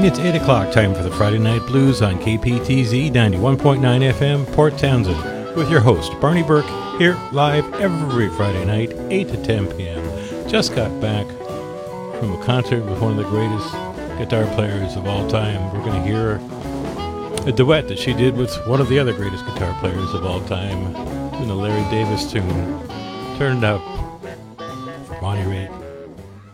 It's 8 o'clock, time for the Friday Night Blues on KPTZ 91.9 FM, Port Townsend, with your host, Barney Burke, here live every Friday night, 8 to 10 p.m. Just got back from a concert with one of the greatest guitar players of all time. We're going to hear a duet that she did with one of the other greatest guitar players of all time, doing a Larry Davis tune. Turn it up for Bonnie Raitt.